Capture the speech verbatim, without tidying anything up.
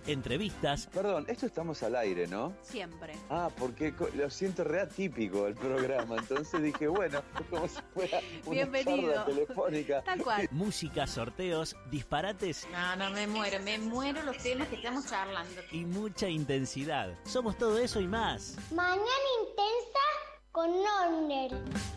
entrevistas. Perdón, esto estamos al aire, ¿no? Siempre. Ah, porque co- lo siento re atípico el programa, entonces dije, bueno, como si fuera una Bienvenido. charla telefónica. Tal cual. Música, sorteos, disparates No, no, me muero, me muero los temas que estamos charlando. y mucha intensidad. Somos todo eso y más. Mañana intensa con Norner.